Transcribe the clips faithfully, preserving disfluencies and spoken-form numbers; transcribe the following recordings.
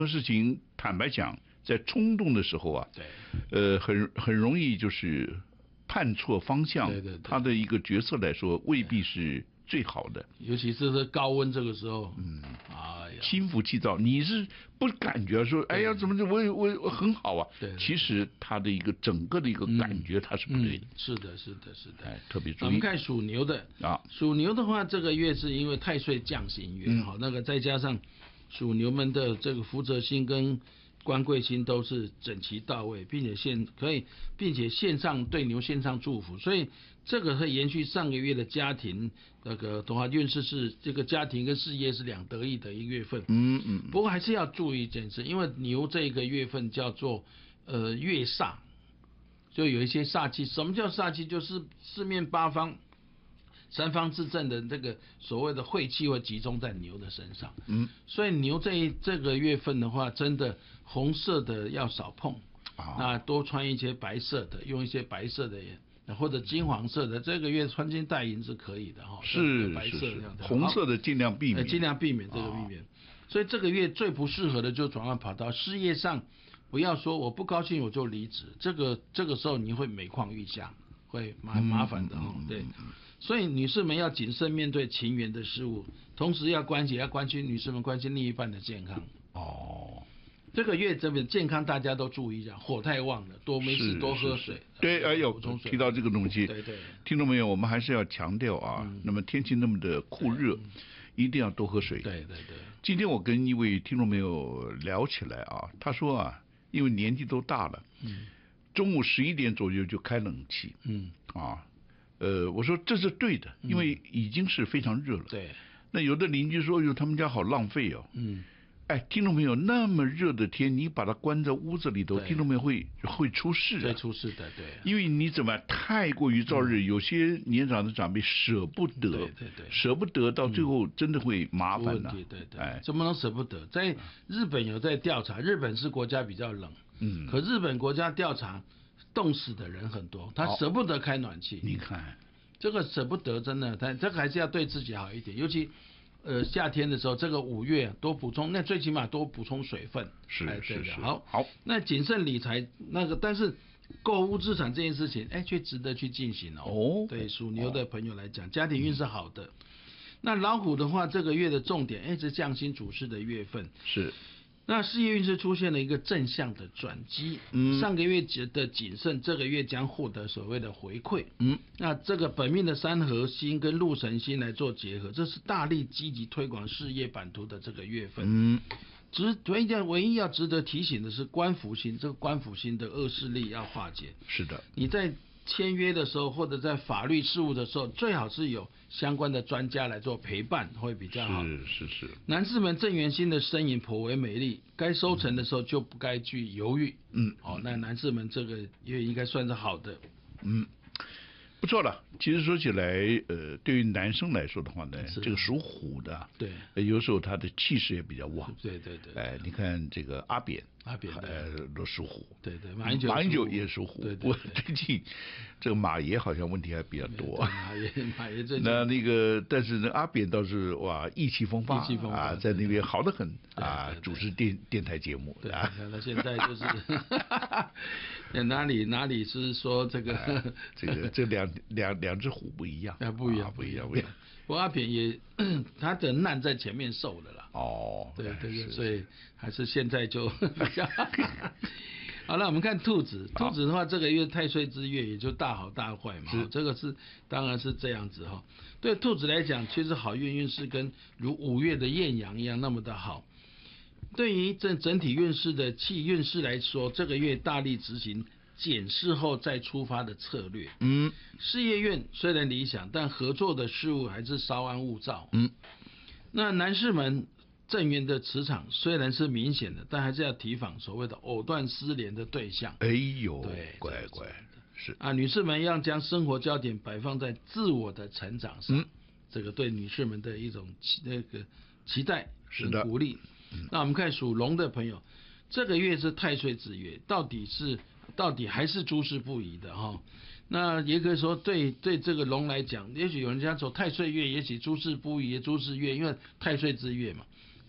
事情坦白讲，在冲动的时候啊， 对， 呃，很很容易就是判错方向。 对对对， 他的一个决策来说，未必是最好的。 尤其是在高温这个时候，嗯，哎呀， 心浮气躁，你是不感觉说，哎呀，怎么我我我很好啊？ 对， 其实他的一个整个的一个感觉，他是不对的。 嗯嗯、是的，是的，是的。 哎，特别注意。 我们看属牛的啊， 属牛的话，这个月是因为太岁降刑月，好、嗯，那个再加上属牛们的这个福泽星跟官贵星都是整齐到位，并且线可以，并且线上对牛线上祝福，所以这个会延续上个月的家庭那个的话，运势是这个家庭跟事业是两得意的一个月份。 嗯嗯。 不过还是要注意一件事，因为牛这个月份叫做呃月煞，就有一些煞气。什么叫煞气？就是四面八方。三方四正的这个所谓的晦气会集中在牛的身上，嗯，所以牛这一这个月份的话，真的红色的要少碰，啊，那多穿一些白色的，用一些白色的或者金黄色的，这个月穿金戴银是可以的哈， 是白色这样的，红色的尽量避免， 尽量避免这个避免。所以这个月最不适合的就转换跑道，事业上不要说我不高兴我就离职，这个这个时候你会每况愈下，会蛮麻烦的哈，对。所以女士们要谨慎面对情缘的事物，同时要关心要关心女士们关心另一半的健康。哦，这个月这边健康大家都注意一下，火太旺了，多没事多喝水。 对，哎呦，提到这个东西， 对对， 听众朋友，我们还是要强调啊，嗯、那么天气那么的酷热，一定要多喝水。 对对对。 今天我跟一位听众朋友聊起来啊，他说啊，因为年纪都大了，嗯，中午十一点左右就开冷气，嗯啊。呃，我说这是对的，因为已经是非常热了。 对、嗯， 那有的邻居说，哟，他们家好浪费哦。嗯，哎，听众朋友，那么热的天，你把它关在屋子里头，听众朋友会会出事的、啊。 会出事的，对。 因为你怎么太过于燥热、嗯，有些年长的长辈舍不得， 对对对， 舍不得，到最后真的会麻烦的、啊。 对对对，哎，怎么能舍不得？在日本有在调查，日本是国家比较冷，嗯，可日本国家调查。冻死的人很多，他舍不得开暖气。 你看， 这个舍不得，真的，他这个还是要对自己好一点。尤其，呃，夏天的时候，这个五月多补充，那最起码多补充水分。 是哎、 是是。 好， 好。 那谨慎理财，那个但是购物资产这件事情，哎，却值得去进行哦。哦。对属牛的朋友来讲，家庭运是好的。嗯、那老虎的话，这个月的重点，哎，是降星主事的月份。 是。 那事业运势出现了一个正向的转机，嗯，上个月的谨慎，这个月将获得所谓的回馈，嗯，那这个本命的三合星跟禄神星来做结合，这是大力积极推广事业版图的这个月份，嗯，值唯一唯一要值得提醒的是官符星，这个官符星的恶势力要化解， 是的， 你在签约的时候或者在法律事务的时候，最好是有相关的专家来做陪伴，会比较好。 是是是。 男士们正缘星的身影颇为美丽，该收成的时候就不该去犹豫。嗯，好、哦，那男士们这个月应该算是好的。 嗯。不错了，其实说起来，呃，对于男生来说的话呢，这个属虎的， 对， 呃，有时候他的气势也比较旺。 对对对。 哎、呃，你看这个阿扁， 阿扁呃，都属虎。 对对，马英九， 马英九也属虎。 对对对。 我最近这个马爷好像问题还比较多。 马爷，马爷最近。 那那个，但是呢，阿扁倒是哇意气风发， 意气风发啊，在那边好得很啊，主持电电台节目。 对啊，他现在就是，哪里哪里是说这个、 哎、这个这两两两只虎不一样， 啊不一样、 啊、不一样不一样。 不过阿扁也他的难在前面受了啦。 哦， 对对对，所以还是现在就比较。好了，我们看兔子，兔子的话，这个月太岁之月，也就大好大坏嘛。这个是当然是这样子哈。对兔子来讲，其实好运运势跟如五月的艳阳一样那么的好。对于整整体运势的气运势来说，这个月大力执行检视后再出发的策略。嗯，事业运虽然理想，但合作的事物还是稍安勿躁。嗯，那男士们正缘的磁场虽然是明显的，但还是要提防所谓的藕断丝连的对象。 哎呦， 对， 乖乖，是啊，女士们要将生活焦点摆放在自我的成长上。嗯，这个对女士们的一种那个期待跟鼓励。那我们看属龙的朋友，这个月是太岁之月，到底是到底还是诸事不宜的哈。那也可以说对对这个龙来讲，也许有人家说太岁月，也许诸事不宜，诸事月，因为太岁之月嘛。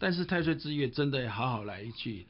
但是太岁之月真的要好好来去